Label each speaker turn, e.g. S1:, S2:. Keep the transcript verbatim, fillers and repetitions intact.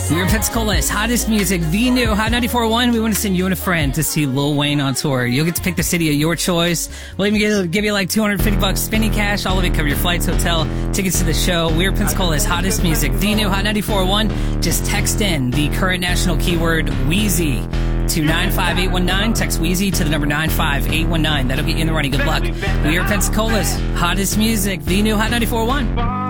S1: We're Pensacola's hottest music, the new Hot ninety-four point one. We want to send you and a friend to see Lil Wayne on tour. You'll get to pick the city of your choice. We'll even give, give you like two hundred fifty bucks spending cash. All of it cover your flights, hotel, tickets to the show. We're Pensacola's hottest music, the new Hot ninety-four point one. Just text in the current national keyword Wheezy to nine five eight one nine. Text Wheezy to the number nine five eight one nine. That'll get you in the running. Good luck. We are Pensacola's hottest music, the new Hot ninety-four point one.